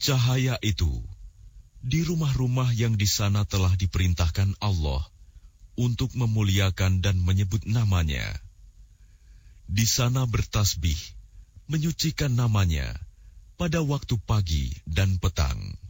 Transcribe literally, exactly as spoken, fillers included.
Cahaya itu di rumah-rumah yang di sana telah diperintahkan Allah untuk memuliakan dan menyebut nama-Nya. Di sana bertasbih, menyucikan nama-Nya pada waktu pagi dan petang.